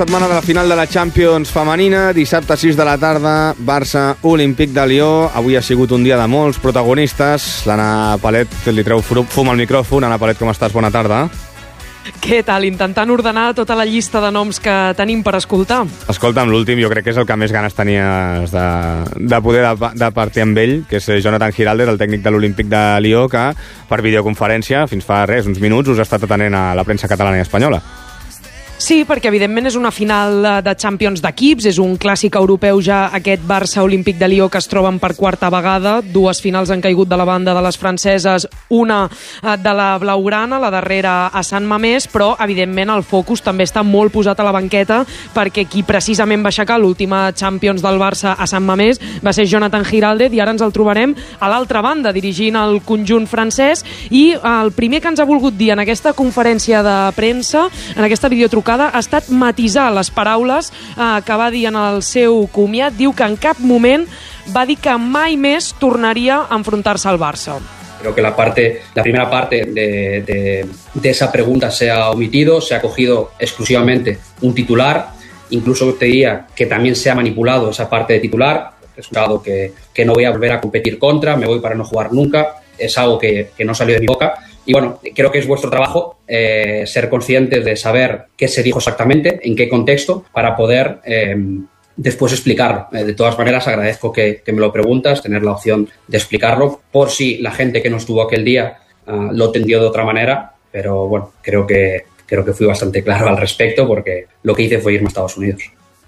Setmana de la final de la Champions femenina, dissabte 6 de la tarda, Barça Olímpic de Lió. Avui ha sigut un dia de molts protagonistes. L'Anna Palet li treu fum al micròfon. Anna Palet, com estàs? Bona tarda. Què tal? Intentant ordenar tota la llista de noms que tenim per escoltar. Escolta'm, l'últim jo crec que és el que més ganes tenies de poder de partir amb ell, que és Jonathan Giraldez, el tècnic de l'Olímpic de Lió, que per videoconferència, fins fa uns minuts, us ha estat atenent a la premsa catalana i espanyola. Sí, perquè evidentment és una final de Champions d'equips, és un clàssic europeu ja aquest Barça Olímpic de Lió que es troben per quarta vegada. Dues finals han caigut de la banda de les franceses, una de la blaugrana, la darrera a Sant Mamés, però evidentment el focus també està molt posat a la banqueta perquè qui precisament va aixecar l'última Champions del Barça a Sant Mamés va ser Jonathan Giraldez i ara ens el trobarem a l'altra banda dirigint el conjunt francès i el primer que ens ha volgut dir en aquesta conferència de premsa, en aquesta videotrucada, ha estat matisar les paraules que va dir en el seu comiat. Diu que en cap moment va dir que mai més tornaria a enfrontar-se al Barça. Creo que la primera parte de esa pregunta se ha omitido, se ha cogido exclusivamente un titular, incluso te diría que también se ha manipulado esa parte de titular, es un lado que no voy a volver a competir contra, me voy para no jugar nunca, es algo que no salió de mi boca. Y bueno, creo que es vuestro trabajo ser conscientes de saber qué se dijo exactamente, en qué contexto, para poder después explicarlo. De todas maneras, agradezco que me lo preguntas, tener la opción de explicarlo, por si la gente que no estuvo aquel día lo entendió de otra manera, pero bueno, creo que fui bastante claro al respecto, porque lo que hice fue irme a Estados Unidos.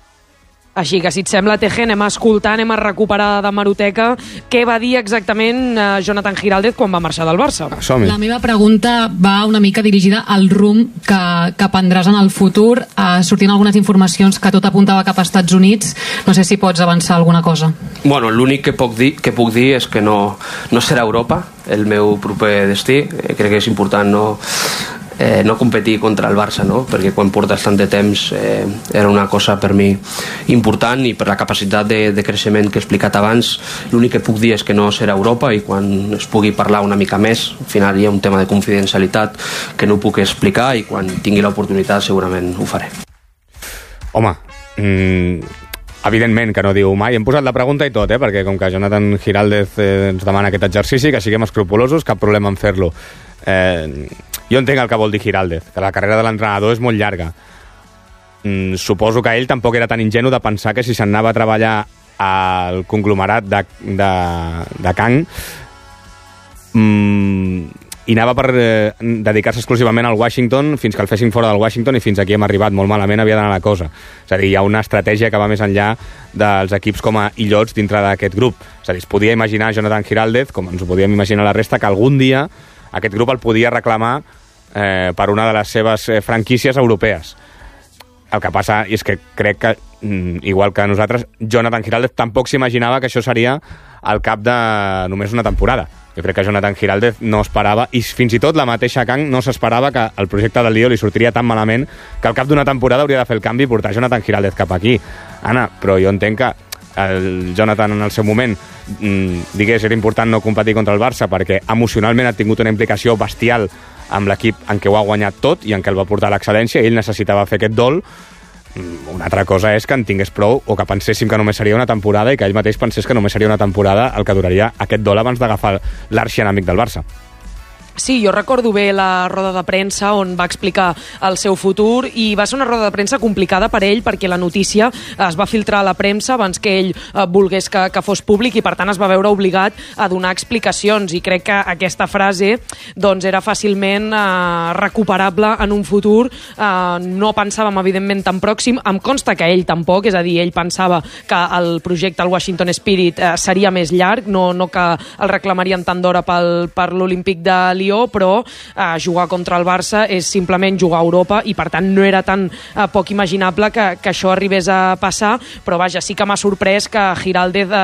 Així que, si et sembla, Teje, anem a escoltar, anem a recuperar de Maroteca què va dir exactament Jonathan Giraldez quan va marxar del Barça. Som-hi. La meva pregunta va una mica dirigida al rumb que prendràs en el futur. Sortint algunes informacions que tot apuntava cap als Estats Units. No sé si pots avançar alguna cosa. Bueno, l'únic que puc dir és que no serà Europa el meu proper destí. Crec que és important no competir contra el Barça, no? Perquè quan portes tant de temps era una cosa per mi important i per la capacitat de creixement que he explicat abans. L'únic que puc dir és que no serà Europa i quan es pugui parlar una mica més, al final hi ha un tema de confidencialitat que no puc explicar i quan tingui l'oportunitat segurament ho faré. Home, evidentment que no diu mai. Hem posat la pregunta i tot, perquè com que Jonathan Giraldez ens demana aquest exercici, que siguem escrupulosos, cap problema en fer-lo. Jo entenc el que vol dir Giraldez, que la carrera de l'entrenador és molt llarga. Suposo que ell tampoc era tan ingenu de pensar que si se'n anava a treballar al conglomerat de Kang i anava per dedicar-se exclusivament al Washington fins que el fessin fora del Washington i fins aquí hem arribat. Molt malament havia d'anar la cosa. És a dir, hi ha una estratègia que va més enllà dels equips com a illots dintre d'aquest grup. És a dir, es podia imaginar Jonathan Giraldez, com ens ho podíem imaginar la resta, que algun dia aquest grup el podia reclamar per una de les seves franquícies europees. El que passa és que crec que, igual que nosaltres, Jonathan Giraldez tampoc s'imaginava que això seria al cap de només una temporada. Jo crec que Jonathan Giraldez no esperava, i fins i tot la mateixa Kang no s'esperava que el projecte del Lió li sortiria tan malament que al cap d'una temporada hauria de fer el canvi i portar Jonathan Giraldez cap aquí. Anna, però jo entenc que el Jonathan en el seu moment digués era important no competir contra el Barça perquè emocionalment ha tingut una implicació bestial amb l'equip en què ho ha guanyat tot i en què el va portar a l'excel·lència i ell necessitava fer aquest dol. Una altra cosa és que en tingués prou o que penséssim que només seria una temporada i que ell mateix pensés que només seria una temporada el que duraria aquest dol abans d'agafar l'arxienemic del Barça. Sí, jo recordo bé la roda de premsa on va explicar el seu futur i va ser una roda de premsa complicada per ell perquè la notícia es va filtrar a la premsa abans que ell volgués que fos públic i per tant es va veure obligat a donar explicacions i crec que aquesta frase doncs era fàcilment recuperable en un futur. No pensàvem evidentment tan pròxim, em consta que ell tampoc, és a dir, ell pensava que el projecte al Washington Spirit seria més llarg, no que el reclamarien tant d'hora per l'Olímpic de Lió, però jugar contra el Barça és simplement jugar a Europa i per tant no era tan poc imaginable que això arribés a passar, però vaja, sí que m'ha sorprès que Giraldez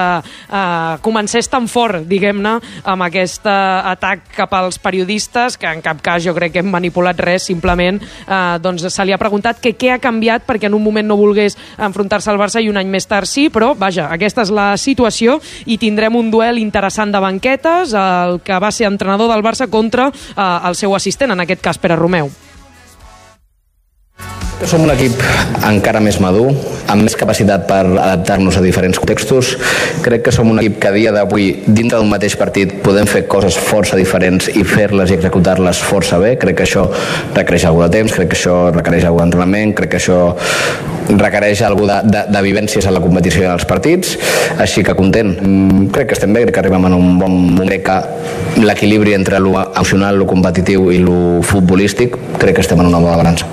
comencés tan fort, diguem-ne, amb aquest atac cap als periodistes, que en cap cas jo crec que hem manipulat res, simplement doncs se li ha preguntat que què ha canviat perquè en un moment no volgués enfrontar-se al Barça i un any més tard sí, però vaja, aquesta és la situació i tindrem un duel interessant de banquetes, el que va ser entrenador del Barça contra el seu assistent, en aquest cas Pere Romeu. Som un equip encara més madur, amb més capacitat per adaptar-nos a diferents contextos. Crec que som un equip que a dia d'avui, dintre d'un mateix partit, podem fer coses força diferents i fer-les i executar-les força bé. Crec que això requereix algú de temps, crec que això requereix algú d'entrenament, crec que això requereix algú de vivències a la competició i als partits, així que content. Crec que estem bé, crec que arribem en un bon moment, que l'equilibri entre lo emocional, lo competitiu i lo futbolístic, crec que estem en una bona balança.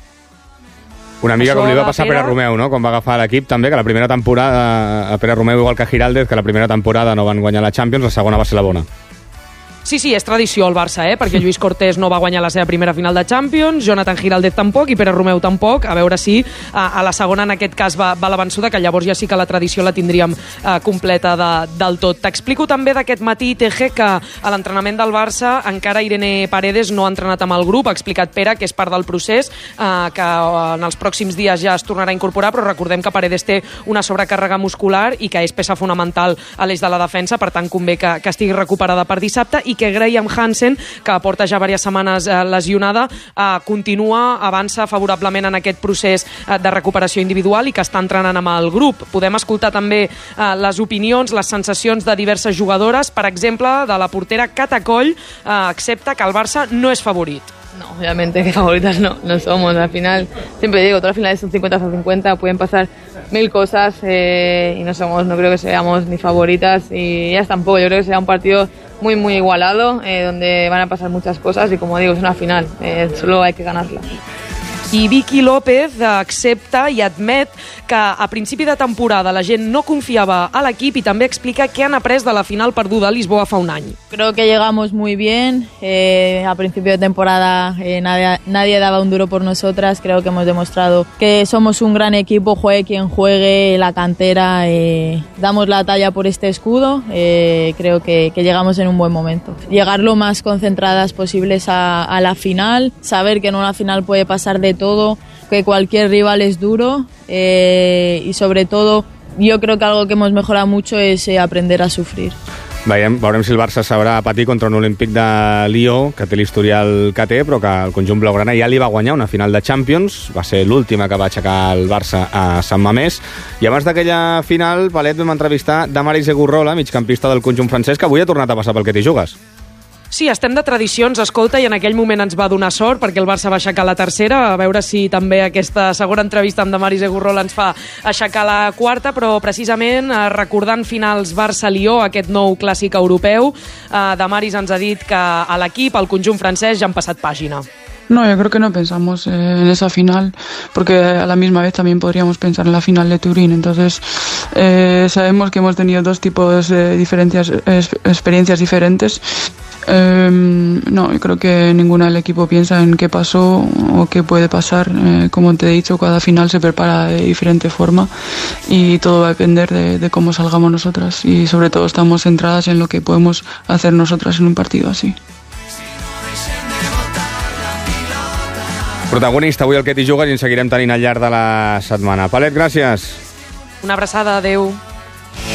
Una mica com li va passar a Pere Romeu, no? Quan va agafar l'equip també, que la primera temporada, a Pere Romeu igual que a Giraldez, que la primera temporada no van guanyar la Champions, la segona va ser la bona. Sí, és tradició al Barça, perquè Lluís Cortés no va guanyar la seva primera final de Champions, Jonathan Giraldez tampoc i Pere Romeu tampoc, a veure si a la segona en aquest cas va la vençuda, que llavors ja sí que la tradició la tindríem completa del tot. T'explico també d'aquest matí, TG, que a l'entrenament del Barça encara Irene Paredes no ha entrenat amb el grup, ha explicat Pere que és part del procés, que en els pròxims dies ja es tornarà a incorporar, però recordem que Paredes té una sobrecàrrega muscular i que és peça fonamental a l'eix de la defensa, per tant convé que estigui recuperada per dissabte, i que Graham Hansen, que porta ja diverses setmanes lesionada, continua, avança favorablement en aquest procés de recuperació individual i que està entrenant amb el grup. Podem escoltar també les opinions, les sensacions de diverses jugadores, per exemple, de la portera Cata Coll, accepta que el Barça no és favorit. No, obviamente que favoritas no somos. Al final, siempre digo, todas las finales son 50-50, pueden pasar mil cosas y no creo que seamos ni favoritas y ellas tampoco. Yo creo que será un partido muy muy igualado, donde van a pasar muchas cosas y como digo, es una final, solo hay que ganarla. I Vicky López accepta i admet que a principi de temporada la gent no confiava a l'equip i també explica què han après de la final perduda a Lisboa fa un any. Creo que llegamos muy bien, a principio de temporada nadie daba un duro por nosotras, creo que hemos demostrado que somos un gran equipo, juegue quien juegue, la cantera, damos la talla por este escudo, creo que llegamos en un buen momento. Llegar lo más concentradas posibles a la final, saber que en una final puede pasar de todo, que cualquier rival es duro y sobre todo yo creo que algo que hemos mejorado mucho es aprender a sufrir. Veurem si el Barça sabrà patir contra un Olímpic de Lió, que té l'historial que té, però que el conjunt blaugrana ja li va guanyar una final de Champions, va ser l'última que va aixecar el Barça a Sant Mamés, i abans d'aquella final, Palet, vam entrevistar Damaris Egurrola, migcampista del conjunt francès, que avui ha tornat a passar pel que t'hi jugues. Sí, estem de tradicions, escolta, i en aquell moment ens va donar sort perquè el Barça va aixecar la tercera, a veure si també aquesta segona entrevista amb Damaris Egurrola ens fa aixecar la quarta, però precisament recordant finals Barça-Lió, aquest nou clàssic europeu, Damaris ens ha dit que a l'equip, al conjunt francès, ja han passat pàgina. No, yo creo que no pensamos en esa final, porque a la misma vez también podríamos pensar en la final de Turín. Entonces, sabemos que hemos tenido dos tipos de experiencias diferentes. No, yo creo que ninguna del equipo piensa en qué pasó o qué puede pasar. Como te he dicho, cada final se prepara de diferente forma y todo va a depender de cómo salgamos nosotras, y sobre todo estamos centradas en lo que podemos hacer nosotras en un partido así. Protagonista avui el que t'hi jugues i en seguirem tenint al llarg de la setmana. Palet, gràcies. Una abraçada, adeu.